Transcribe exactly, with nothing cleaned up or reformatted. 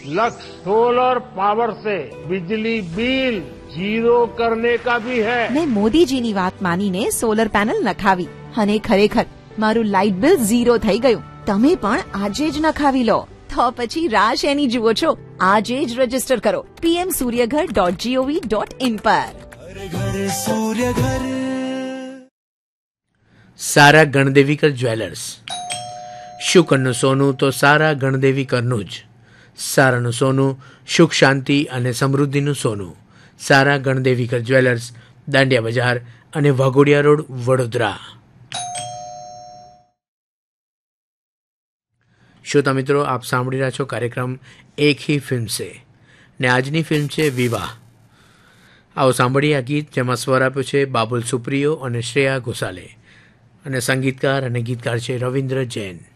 लक्ष्य solar power से बिजली बिल जीरो करने का भी है। मैं मोदी जी ની વાત માનીને સોલર પેનલ નખાવી અને ખરેખર મારું લાઇટ બિલ ઝીરો થઈ ગયું। તમે પણ આજે જ નખાવી લો। તો પછી રાહ શેની જુઓ છો? આજે જ રજીસ્ટર કરો PM Suryaghar dot GOV dot in પર। સારા ગણદેવીકર જ્વેલર્સ। શુકરનું સોનું તો સારા ગણદેવીકરનું જ। સારાનું સોનું સુખ શાંતિ અને સમૃદ્ધિનું સોનું। સારા ગણદેવીકર જ્વેલર્સ, દાંડિયા બજાર અને વાઘોડિયા રોડ, વડોદરા। શ્રોતા મિત્રો, આપ સાંભળી રહ્યા છો કાર્યક્રમ એક હી ફિલ્મ સે ને આજની ફિલ્મ છે વિવાહ। આવો સાંભળીએ આ ગીત, જેમાં સ્વર આપ્યો છે બાબુલ સુપ્રિયો અને શ્રેયા ઘોષાલે અને સંગીતકાર અને ગીતકાર છે રવિન્દ્ર જૈન।